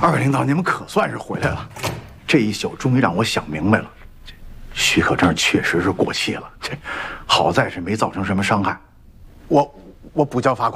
二位领导，你们可算是回来了。这一宿终于让我想明白了，许可证确实是过期了。这好在是没造成什么伤害。我补交罚款。